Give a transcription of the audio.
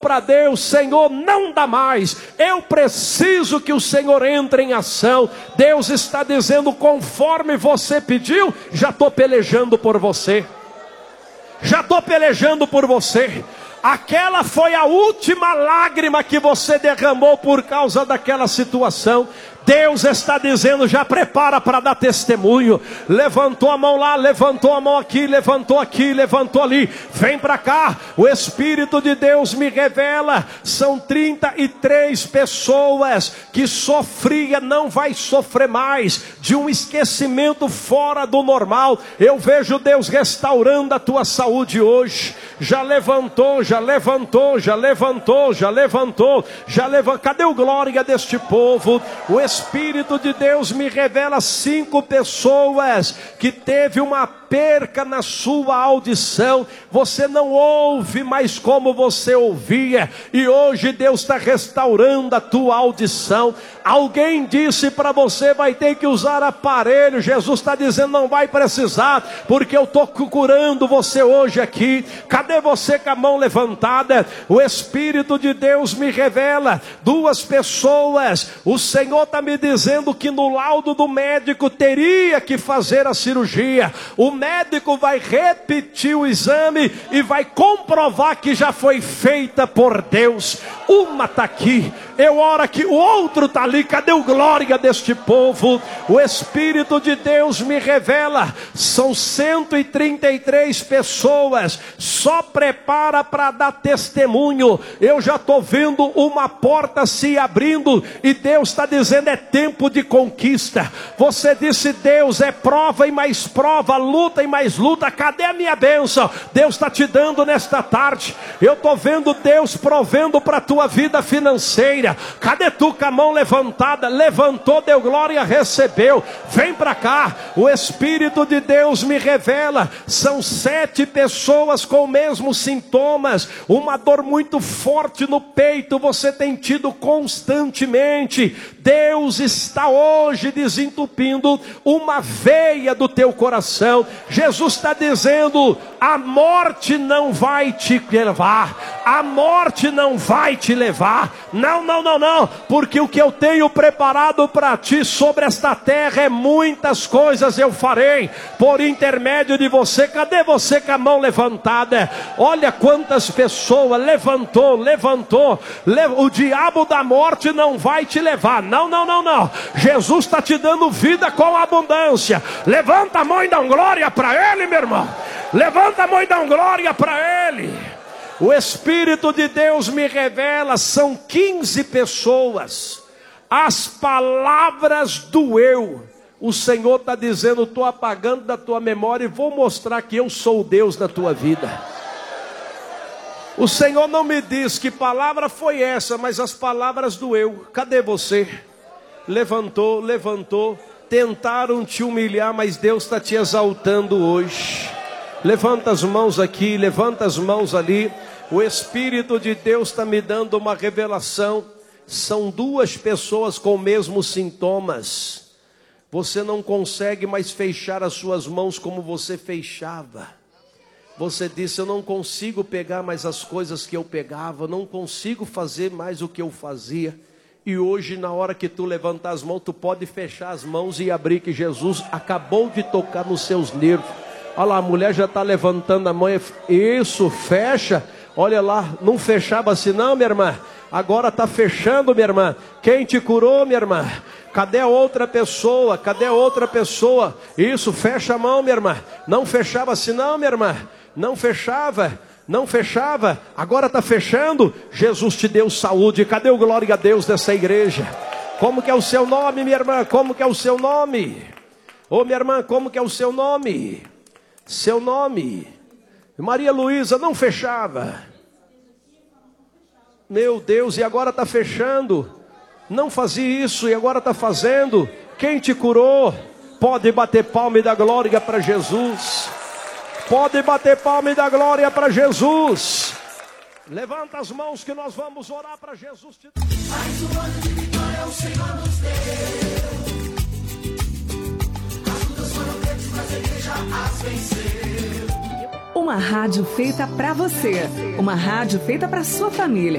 para Deus: Senhor, não dá mais, eu preciso que o Senhor entre em ação. Deus está dizendo: conforme você pediu, já estou pelejando por você. Já estou pelejando por você. Aquela foi a última lágrima que você derramou por causa daquela situação. Deus está dizendo: já prepara para dar testemunho. Levantou a mão lá, levantou a mão aqui, levantou ali. Vem para cá. O Espírito de Deus me revela: são 33 pessoas que sofria, não vai sofrer mais, de um esquecimento fora do normal. Eu vejo Deus restaurando a tua saúde hoje. Já levantou. Cadê o glória deste povo? O Espírito de Deus me revela 5 pessoas que teve uma perca na sua audição. Você não ouve mais como você ouvia, e hoje Deus está restaurando a tua audição. Alguém disse para você: vai ter que usar aparelho. Jesus está dizendo: não vai precisar, porque eu estou curando você hoje aqui. Cadê você com a mão levantada? O Espírito de Deus me revela 2 pessoas. O Senhor está me dizendo que no laudo do médico teria que fazer a cirurgia. O médico vai repetir o exame e vai comprovar que já foi feita por Deus. Uma está aqui, eu oro aqui, o outro está ali. Cadê o glória deste povo? O Espírito de Deus me revela: são 133 pessoas. Só prepara para dar testemunho. Eu já estou vendo uma porta se abrindo, e Deus está dizendo: é tempo de conquista. Você disse: Deus, é prova e mais prova, luta e mais luta. Cadê a minha bênção? Deus está te dando nesta tarde. Eu estou vendo Deus provendo para a tua vida financeira. Cadê tu com a mão levantada? Levantou, deu glória, recebeu. Vem para cá. O Espírito de Deus me revela: são 7 pessoas com mesmos sintomas. Uma dor muito forte no peito você tem tido constantemente. Deus está hoje desentupindo uma veia do teu coração. Jesus está dizendo: a morte não vai te levar. A morte não vai te levar. Não, porque o que eu tenho preparado para ti sobre esta terra é muitas coisas eu farei por intermédio de você. Cadê você com a mão levantada? Olha quantas pessoas. Levantou. O diabo da morte não vai te levar. Não. Jesus está te dando vida com abundância. Levanta a mão e dá um glória para Ele, meu irmão. Levanta a mão e dá um glória para Ele. O Espírito de Deus me revela: são 15 pessoas. As palavras do eu. O Senhor está dizendo: estou apagando da tua memória e vou mostrar que eu sou Deus na tua vida. O Senhor não me diz que palavra foi essa, mas as palavras do eu. Cadê você? Levantou. Tentaram te humilhar, mas Deus está te exaltando hoje. Levanta as mãos aqui, levanta as mãos ali. O Espírito de Deus está me dando uma revelação. São 2 pessoas com os mesmos sintomas. Você não consegue mais fechar as suas mãos como você fechava. Você disse: eu não consigo pegar mais as coisas que eu pegava, não consigo fazer mais o que eu fazia. E hoje, na hora que tu levantar as mãos, tu pode fechar as mãos e abrir, que Jesus acabou de tocar nos seus nervos. Olha lá, a mulher já está levantando a mão. Isso, fecha. Olha lá, não fechava assim não, minha irmã. Agora está fechando, minha irmã. Quem te curou, minha irmã? Cadê a outra pessoa? Isso, fecha a mão, minha irmã. Não fechava assim não, minha irmã. Não fechava, agora está fechando. Jesus te deu saúde. Cadê o glória a Deus dessa igreja? Como que é o seu nome, minha irmã? Como que é o seu nome? Ô, minha irmã, como que é o seu nome? Seu nome? Maria Luísa, não fechava. Meu Deus, e agora está fechando. Não fazia isso e agora está fazendo. Quem te curou? Pode bater palma e dar glória para Jesus. Pode bater palma e dar glória para Jesus. Levanta as mãos que nós vamos orar para Jesus. Mais um ano de vitória o Senhor nos deu. As lutas foram grandes, mas a igreja as venceu. Uma rádio feita para você. Uma rádio feita para sua família.